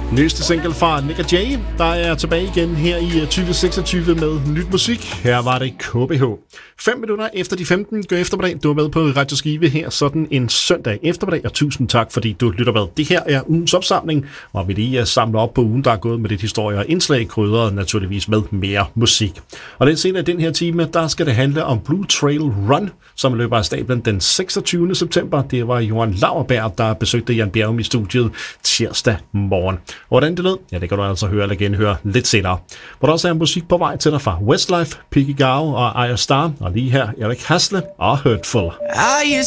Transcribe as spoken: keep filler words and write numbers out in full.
Næste single fra Nick og Jay, der er tilbage igen her i tyve seksogtyve med nyt musik. Her var det K B H. Fem minutter efter de femten. Gør eftermiddag. Du er med på Radio Skive her sådan en søndag eftermiddag. Og tusind tak, fordi du lytter med. Det her er ugens opsamling, hvor vi lige samler op på ugen, der er gået med lidt historie og indslag, krydret naturligvis med mere musik. Og den senere i den her time, der skal det handle om Blue Trail Run, som løber af stablen den seksogtyvende september. Det var Johan Lauerberg, der besøgte Jan Bjerrum i studiet tirsdag morgen. Hvordan det lød? Ja, det kan du altså høre eller genhøre lidt senere. Hvor der også er musik på vej til dig fra Westlife, Piggy Gao og Aya Star, og lige her Erik Hasle og Hurtful. Are you